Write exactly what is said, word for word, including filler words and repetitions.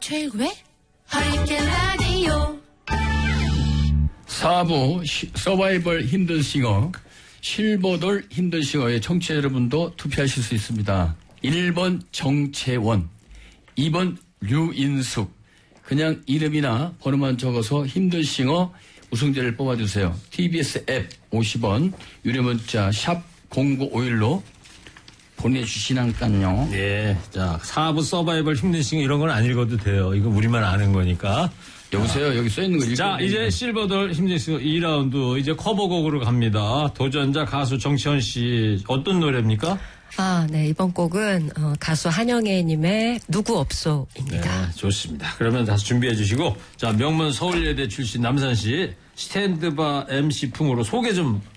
최일구의 허리케인 라디오. 사 부 서바이벌 힘든싱어 실버돌 힘든싱어의 청취자 여러분도 투표하실 수 있습니다. 일 번 정채원, 이 번 류인숙. 그냥 이름이나 번호만 적어서 힘든싱어 우승자를 뽑아주세요. 티비에스 앱 오십 원, 유료 문자 샵 공구오일로 보내주시라니까요. 네. 자, 사 부 서바이벌 힘든 싱어 이런 건 안 읽어도 돼요. 이거 우리만 아는 거니까. 여보세요. 여기 써있는 거 읽어. 자, 이제 실버돌 힘든 싱어 이 라운드 이제 커버곡으로 갑니다. 도전자 가수 정치현 씨 어떤 노래입니까? 아, 네. 이번 곡은 어, 가수 한영애님의 누구 없소입니다. 네, 좋습니다. 그러면 다시 준비해 주시고 자, 명문 서울예대 출신 남산 씨 스탠드바 엠씨 풍으로 소개 좀